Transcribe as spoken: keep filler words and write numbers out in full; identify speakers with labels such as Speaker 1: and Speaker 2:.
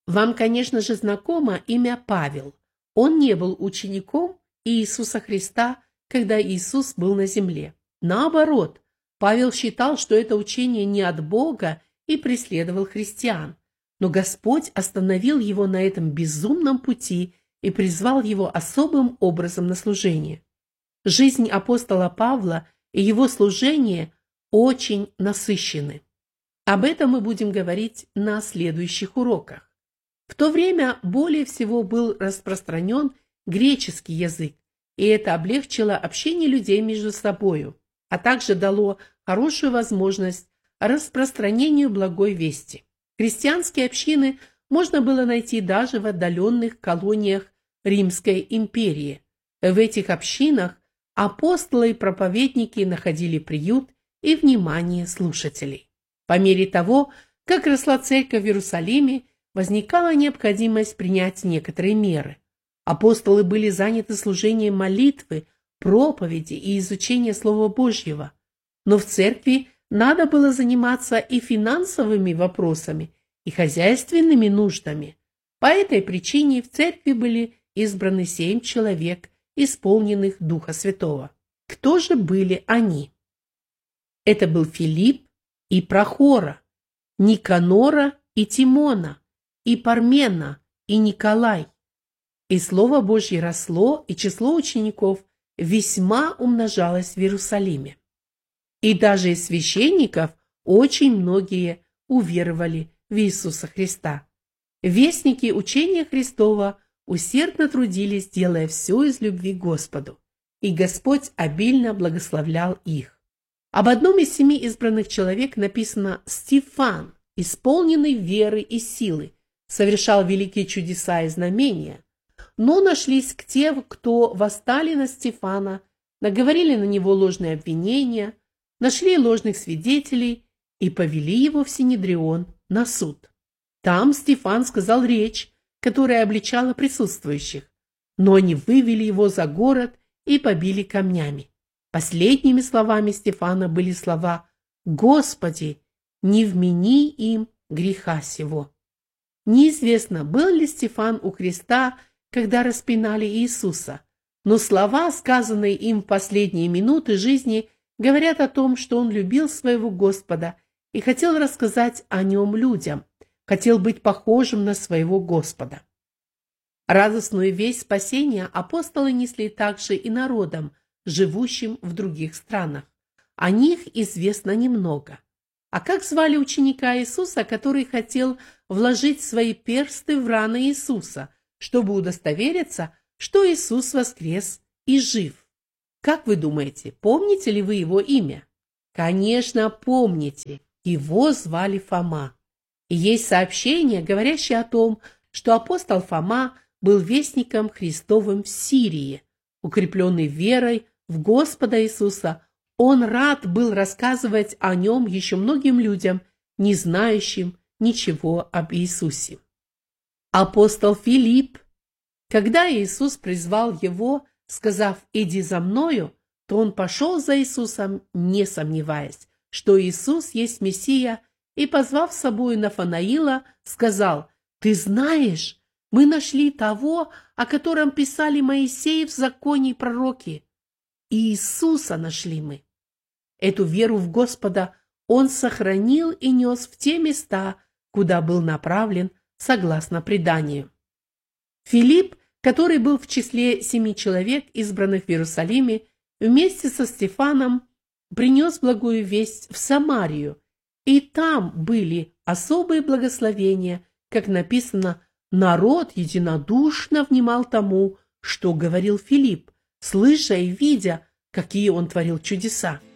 Speaker 1: Вам, конечно же, знакомо имя Павел. Он не был учеником Иисуса Христа, когда Иисус был на земле. Наоборот, Павел считал, что это учение не от Бога и преследовал христиан. Но Господь остановил его на этом безумном пути и призвал его особым образом на служение. Жизнь апостола Павла и его служение очень насыщены. Об этом мы будем говорить на следующих уроках. В то время более всего был распространен греческий язык, и это облегчило общение людей между собою, а также дало хорошую возможность распространению благой вести. Христианские общины можно было найти даже в отдаленных колониях Римской империи. В этих общинах апостолы и проповедники находили приют и внимание слушателей. По мере того, как росла церковь в Иерусалиме, возникала необходимость принять некоторые меры. Апостолы были заняты служением молитвы, проповеди и изучения Слова Божьего. Но в церкви надо было заниматься и финансовыми вопросами, и хозяйственными нуждами. По этой причине в церкви были избраны семь человек, исполненных Духа Святого. Кто же были они? Это был Филипп и Прохора, Никанора и Тимона, и Пармена, и Николай. И Слово Божье росло, и число учеников весьма умножалось в Иерусалиме. И даже из священников очень многие уверовали в Иисуса Христа. Вестники учения Христова усердно трудились, делая все из любви к Господу, и Господь обильно благословлял их. Об одном из семи избранных человек написано: Стефан, исполненный веры и силы, совершал великие чудеса и знамения. Но нашлись к те, кто восстали на Стефана, наговорили на него ложные обвинения, нашли ложных свидетелей и повели его в Синедрион на суд. Там Стефан сказал речь, которая обличала присутствующих, но они вывели его за город и побили камнями. Последними словами Стефана были слова: «Господи, не вмени им греха сего». Неизвестно, был ли Стефан у креста, когда распинали Иисуса, но слова, сказанные им в последние минуты жизни, говорят о том, что он любил своего Господа и хотел рассказать о нем людям, хотел быть похожим на своего Господа. Радостную весть спасения апостолы несли также и народам, живущим в других странах. О них известно немного. А как звали ученика Иисуса, который хотел вложить свои персты в раны Иисуса, чтобы удостовериться, что Иисус воскрес и жив? Как вы думаете, помните ли вы его имя? Конечно, помните. Его звали Фома. И есть сообщение, говорящее о том, что апостол Фома был вестником Христовым в Сирии. Укрепленный верой в Господа Иисуса, он рад был рассказывать о нем еще многим людям, не знающим ничего об Иисусе. Апостол Филипп. Когда Иисус призвал его, сказав: «Иди за мною», то он пошел за Иисусом, не сомневаясь, что Иисус есть Мессия, и, позвав с собой Нафанаила, сказал: «Ты знаешь, мы нашли того, о котором писали Моисей в законе и пророки. Иисуса нашли мы». Эту веру в Господа он сохранил и нес в те места, куда был направлен согласно преданию. Филипп, который был в числе семи человек, избранных в Иерусалиме, вместе со Стефаном принес благую весть в Самарию, и там были особые благословения, как написано: народ единодушно внимал тому, что говорил Филипп, слыша и видя, какие он творил чудеса.